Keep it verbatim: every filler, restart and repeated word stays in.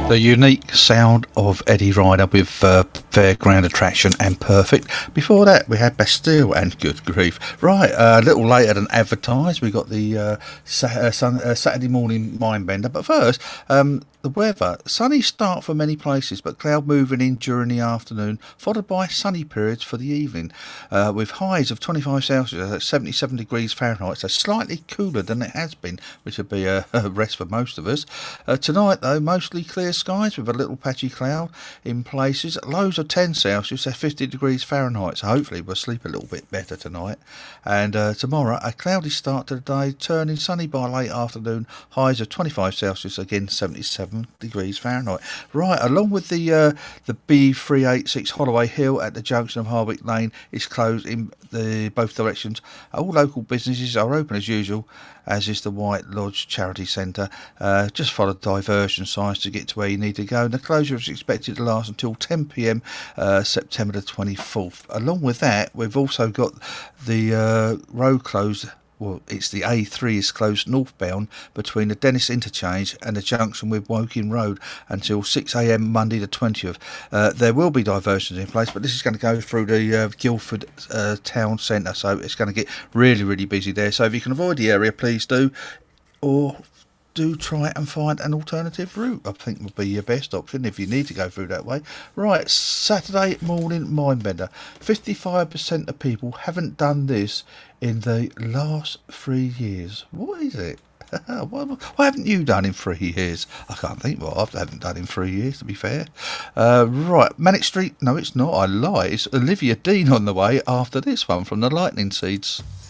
The unique sound of Eddie Ryder with uh, Fairground Attraction and Perfect. Before that, we had Bastille and Good Grief. Right, uh, a little later than advertised, we got the uh, sa- uh, sun- uh, Saturday morning Mindbender. But first, um, the weather. Sunny start for many places, but cloud moving in during the afternoon, followed by sunny periods for the evening, uh, with highs of twenty-five Celsius at seventy-seven degrees Fahrenheit, so slightly cooler than it has been, which would be a, a rest for most of us. Uh, tonight, though, mostly clear skies with a little patchy cloud in places, lows of ten Celsius at fifty degrees Fahrenheit, so hopefully we'll sleep a little bit better tonight. And uh, tomorrow, a cloudy start to the day, turning sunny by late afternoon, highs of twenty-five Celsius, again seventy-seven degrees Fahrenheit. Right, along with the uh, the B three eighty-six Holloway Hill at the junction of Harwick Lane is closed in the both directions. All local businesses are open as usual, as is the White Lodge Charity Centre. Uh, just follow diversion signs to get to where you need to go. And the closure is expected to last until ten p m uh, September the twenty-fourth. Along with that, we've also got the uh, road closed. Well, it's the A three is closed northbound between the Dennis Interchange and the junction with Woking Road until six a m Monday the twentieth. Uh, there will be diversions in place, but this is going to go through the uh, Guildford uh, town centre, so it's going to get really, really busy there. So if you can avoid the area, please do, or do try and find an alternative route. I think would be your best option if you need to go through that way. Right, Saturday morning Mindbender. fifty-five percent of people haven't done this in the last three years. What is it? what, what haven't you done in three years? I can't think what I haven't done in three years, to be fair. Uh, right, Manic Street. No, it's not. I lie. It's Olivia Dean on the way after this one from the Lightning Seeds.